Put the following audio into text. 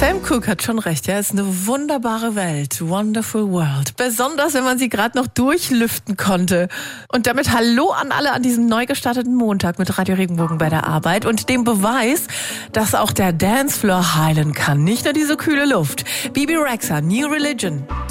Sam Cooke hat schon recht, ja, es ist eine wunderbare Welt, wonderful world. Besonders, wenn man sie gerade noch durchlüften konnte. Und damit Hallo an alle an diesem neu gestarteten Montag mit Radio Regenbogen bei der Arbeit und dem Beweis, dass auch der Dancefloor heilen kann, nicht nur diese kühle Luft. Bebe Rexha, New Religion.